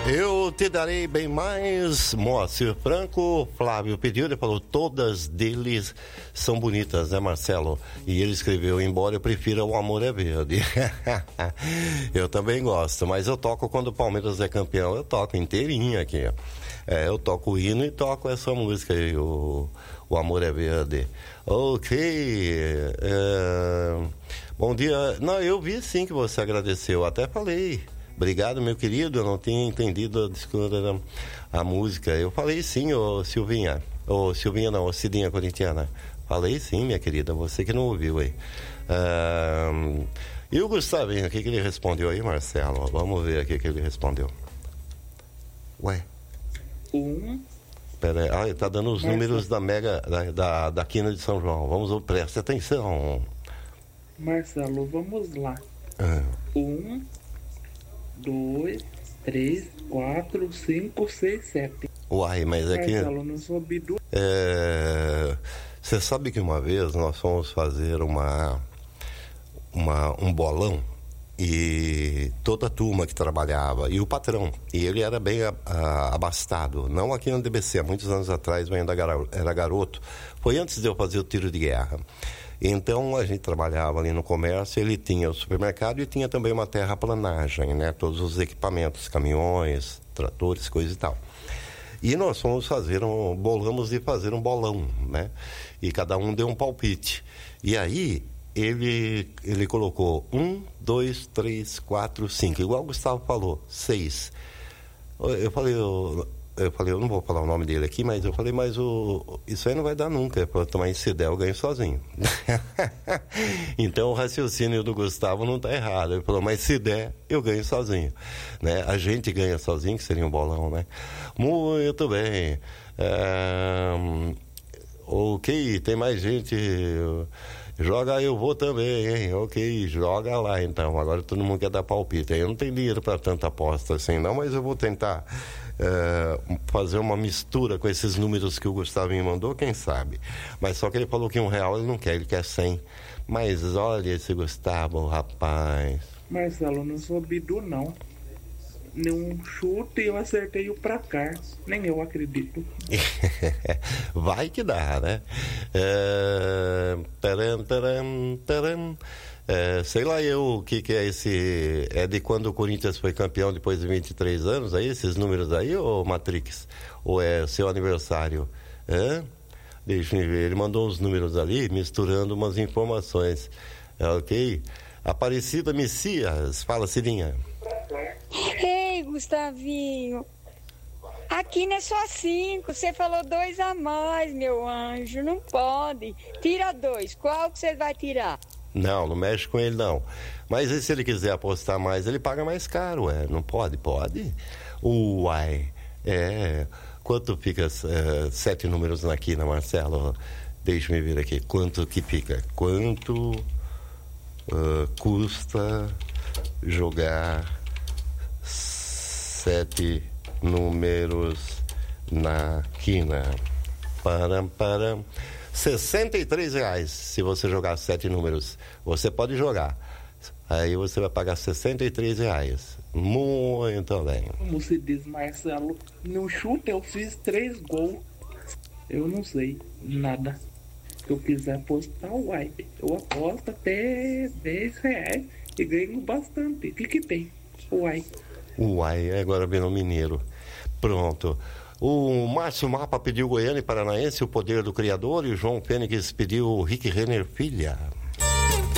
Eu te darei bem mais. Moacir Franco, Flávio pediu, ele falou, todas deles são bonitas, né, Marcelo? E ele escreveu, embora eu prefira O Amor é Verde. Eu também gosto, mas eu toco quando o Palmeiras é campeão, eu toco inteirinho aqui. Eu toco o hino e toco essa música aí, o Amor é Verde. Ok. Bom dia. Não, eu vi sim que você agradeceu, até falei. Obrigado, meu querido, eu não tinha entendido a música. Eu falei sim, ô Silvinha. Ô Silvinha não, ô Cidinha Corintiana. Falei sim, minha querida, você que não ouviu aí. E o Gustavinho, o que ele respondeu aí, Marcelo? Vamos ver aqui o que ele respondeu. Ué? Pera aí, ele tá dando os números da Mega, da Quina de São João. Vamos, preste atenção. Marcelo, vamos lá. 2, 3, 4, 5, 6, 7. Uai, mas é que... Marcelo, não soube do... Você sabe que uma vez nós fomos fazer um bolão e toda a turma que trabalhava, e o patrão, e ele era bem abastado, não aqui no DBC, há muitos anos atrás, eu ainda era garoto, foi antes de eu fazer o tiro de guerra. Então a gente trabalhava ali no comércio, ele tinha o supermercado e tinha também uma terraplanagem, né? Todos os equipamentos, caminhões, tratores, coisa e tal. E nós fomos bolamos de fazer um bolão, né? E cada um deu um palpite. E aí ele colocou 1, 2, 3, 4, 5, igual o Gustavo falou, 6. Eu falei, eu não vou falar o nome dele aqui, mas eu falei, isso aí não vai dar nunca, mas se der eu ganho sozinho. Então o raciocínio do Gustavo não está errado. Ele falou, mas se der, eu ganho sozinho. Né? A gente ganha sozinho, que seria um bolão, né? Muito bem. Ok, tem mais gente. Joga, eu vou também, hein? Ok, joga lá então. Agora todo mundo quer dar palpite. Eu não tenho dinheiro para tanta aposta assim, não, mas eu vou tentar fazer uma mistura com esses números que o Gustavo me mandou, quem sabe. Mas só que ele falou que R$1 ele não quer, ele quer 100. Mas olha esse Gustavo, rapaz. Marcelo, não soube do não. Num chute eu acertei o placar. Nem eu acredito. Vai que dá, né? Sei lá o que é esse... É de quando o Corinthians foi campeão depois de 23 anos, aí, esses números aí, ou Matrix? Ou é seu aniversário? Deixa eu ver, ele mandou uns números ali, misturando umas informações. Ok? Aparecida Messias, fala, Cidinha. Ei, Gustavinho, aqui não é só 5, você falou 2 a mais, meu anjo, não pode. Tira 2, qual que você vai tirar? Não mexe com ele não. Mas e se ele quiser apostar mais, ele paga mais caro, não pode? Pode. Uai, quanto fica 7 números na quina, Marcelo? Deixa eu ver aqui, quanto que fica? Quanto custa jogar 7 números na quina? Param. R$63 se você jogar 7 números. Você pode jogar. Aí você vai pagar R$63. Muito bem. Como se diz, Marcelo, no chute eu fiz 3 gols. Eu não sei nada. Se eu quiser apostar, uai, eu aposto até R$10 e ganho bastante. O que tem? Uai, agora vem no Mineiro. Pronto. O Márcio Mapa pediu Goiânia e Paranaense, O Poder do Criador, e o João Fênix pediu Rick Renner Filha.